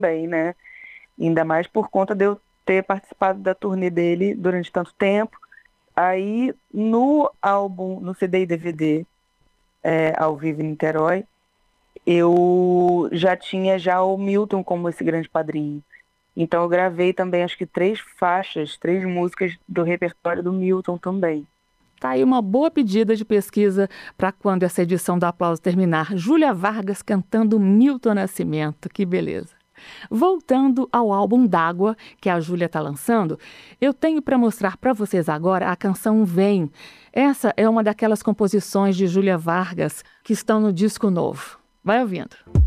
bem, né? Ainda mais por conta de eu ter participado da turnê dele durante tanto tempo. Aí, no álbum, no CD e DVD, ao vivo em Niterói, eu já tinha já o Milton como esse grande padrinho. Então eu gravei também, acho que 3 faixas, 3 músicas do repertório do Milton também. Tá aí uma boa pedida de pesquisa para quando essa edição do Aplauso terminar. Júlia Vargas cantando Milton Nascimento, que beleza. Voltando ao álbum D'Água, que a Júlia está lançando, eu tenho para mostrar para vocês agora a canção Vem. Essa é uma daquelas composições de Júlia Vargas que estão no disco novo. Vai ouvindo.